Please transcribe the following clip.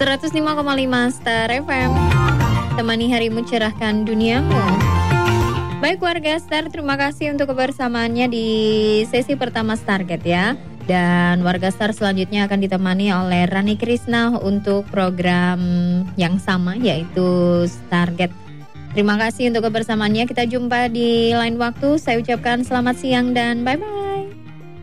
105,5 Star FM. Temani harimu, cerahkan duniamu. Baik warga Star, terima kasih untuk kebersamaannya di sesi pertama Stargate ya. Dan warga Star selanjutnya akan ditemani oleh Rani Krisna untuk program yang sama, yaitu Stargate. Terima kasih untuk kebersamaannya. Kita jumpa di lain waktu. Saya ucapkan selamat siang dan bye-bye.